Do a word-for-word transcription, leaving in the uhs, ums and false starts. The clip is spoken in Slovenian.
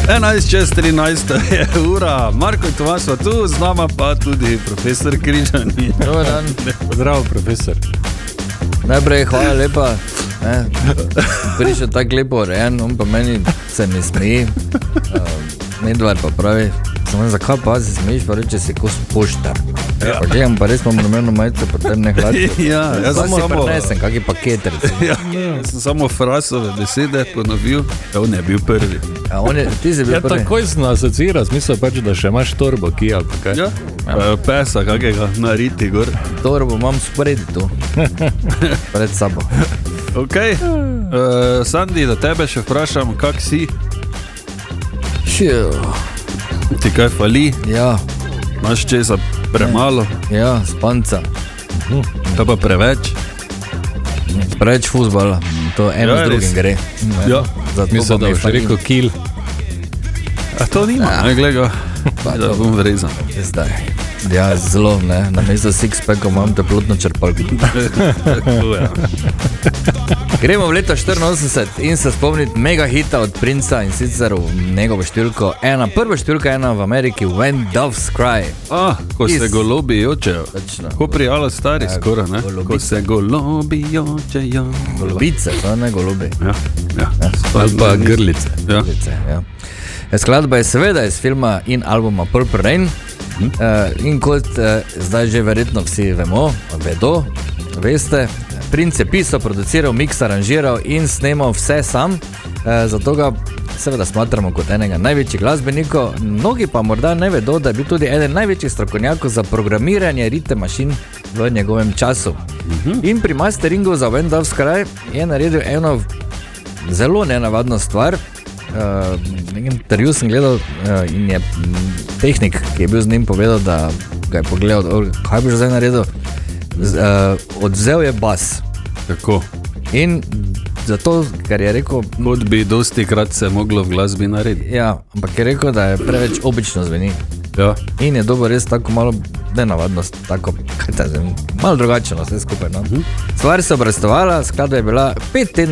enajst čez trinajst je ura, Marko in Tomaž smo tu, z nama pa tudi profesor Križan. Dobar dan. Zdravo, profesor. Najprej hvala lepa, ne, prišel tako lepo urejen, on pa meni se mi smeji, uh, Medvar pa pravi, samo zakaj pa si smejiš, pa reče si kos poštar. Ja. Pa gledam, pa res imam rumeno majico, potem ne hladi. Ja, jaz sem samo samo... prinesem, kaki paket recimo. Ja, sem samo frasove besede ponovil, ja, on je bil prvi. Ja, on je, ti si bil Ja, prvi. takoj sem asociral, smisel pač, da še imaš torbo, ki ali pa kaj. Ja, ja. Pesa kakega nariti gor. Torbo imam spredi tu, pred sabo. Ok, uh, Sandi, da tebe še vprašam, kak si? Šiu. Ti kaj fali? Ja, Imaš česa premalo? ja, spanca. To pa preveč? Preveč fuzbala, to eno Ja, z drugim res. gre. Ja. Zato Mislim, pa da mi boš fali. rekel kill. A to nima, Ja. ne gleda, Pa da to- bom vrezan. Zdaj. Ja, zelo, ne, na mesto six-packa imam teplotno črpalko. Tako, ja. Gremo v leto štiriinosemdeset in se spomniti mega hita od Princa in sicer v njegovo številko ena, prva številka ena v Ameriki, When Doves Cry. A, ko se Iz- golobi jočejo. Točno. Ko prijala stari Ja, skoraj, ne? golobice. Ko se golobi jočejo. Golobice, to ne golobi. Ja, ja. Ali pa grlice. Ja. Golobice, ja. Skladba je seveda iz filma in albuma Purple Rain. Uh, in kot uh, zdaj že verjetno vsi vemo, vedo, veste, Prince je pisal, produciral, mix, aranžiral in snemal vse sam, uh, zato ga seveda smatramo kot enega največjih glasbenikov, mnogi pa morda ne vedo, da je bil tudi eden največjih strokovnjakov za programiranje ritem mašin v njegovem času. In pri masteringu za When Doves Cry je naredil eno zelo nenavadno stvar. Uh, nekem intervju sem gledal uh, in je m, tehnik, ki je bil z njim, povedal, da ga je pogledal, "O, kaj bi že zdaj naredil?" Z, uh, odvzel je bas Tako. in zato, ker je rekel, Kot bi dosti krat se moglo v glasbi narediti. ja, ampak je rekel, da je preveč obično zveni Ja. in je dobil res tako malo nenavadnost, tako, kaj ta zveni, malo drugače, no, vse skupaj, no. Stvar se je obrestovala, skladba je bila pet tednov